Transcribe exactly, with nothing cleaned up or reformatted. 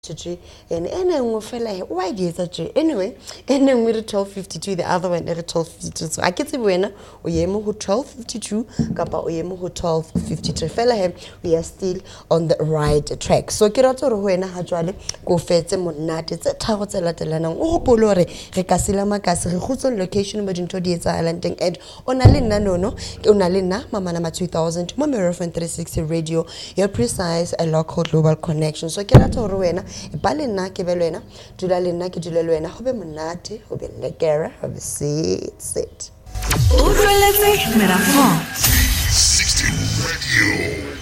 and and we feel like why is that anyway and then we're twelve fifty-two the other one at twelve fifty-two so I get the winner we am who twelve fifty-two kapa we am who twelve fifty-three fela he we are still on the right track so ke ratso re ho wena ha jwale go fetse monate tse tharo tse latelanang o hopolo re re ka sela makase re khutso location mo dintho di etsa island and ona le nna nono ke ona le nna mama nama two thousand mo Mirafan three sixty radio your precise a local global connection so ke ratso re wena Bale na ke belwena dula le nna ke dule le wena go be monate go be lekera go be sit sit O tlweletse Mirafan sixty Radio.